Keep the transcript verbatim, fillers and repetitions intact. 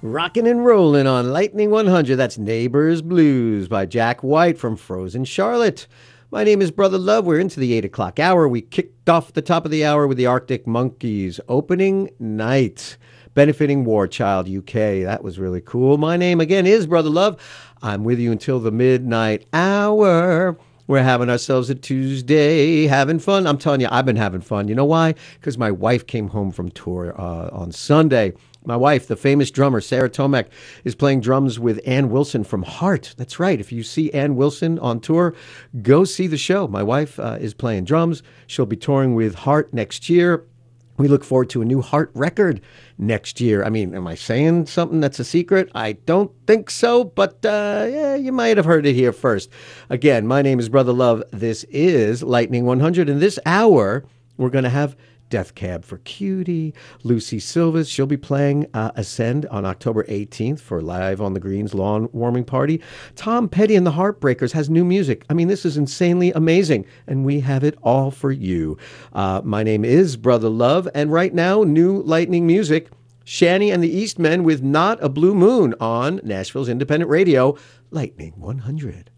Rockin' and rollin' on Lightning one hundred. That's Neighbors Blues by Jack White from Frozen Charlotte. My name is Brother Love. We're into the eight o'clock hour. We kicked off the top of the hour with the Arctic Monkeys. Opening night, benefiting War Child U K. That was really cool. My name, again, is Brother Love. I'm with you until the midnight hour. We're having ourselves a Tuesday, having fun. I'm telling you, I've been having fun. You know why? Because my wife came home from tour uh, on Sunday. My wife, the famous drummer, Sarah Tomek, is playing drums with Ann Wilson from Heart. That's right. If you see Ann Wilson on tour, go see the show. My wife uh, is playing drums. She'll be touring with Heart next year. We look forward to a new Heart record next year. I mean, am I saying something that's a secret? I don't think so, but uh, yeah, you might have heard it here first. Again, my name is Brother Love. This is Lightning one hundred. In this hour, we're going to have Death Cab for Cutie, Lucy Silvas. She'll be playing uh, Ascend on October eighteenth for Live on the Green's lawn warming party. Tom Petty and the Heartbreakers has new music. I mean, this is insanely amazing, and we have it all for you. Uh, my name is Brother Love, and right now, new Lightning music. Shani and the Eastmen with Not a Blue Moon on Nashville's independent radio, Lightning one hundred.